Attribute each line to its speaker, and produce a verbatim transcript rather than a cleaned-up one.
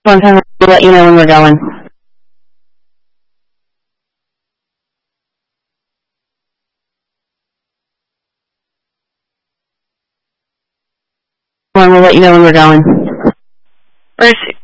Speaker 1: One time we'll let you know when we're going. One, we'll let you know when we're going.
Speaker 2: Rece-